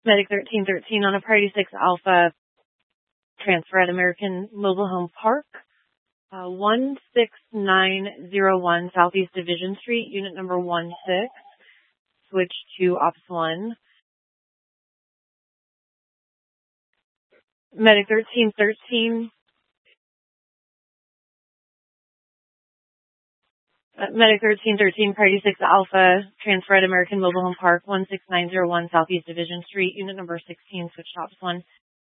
Medic 1313 on a Priority 6 Alpha transfer at American Mobile Home Park, 16901 Southeast Division Street, unit number 16, switch to Ops 1. Medic 1313. Medic 1313, Priority 6 Alpha, transfer at American Mobile Home Park, 16901 Southeast Division Street, unit number 16, switch to Ops 1.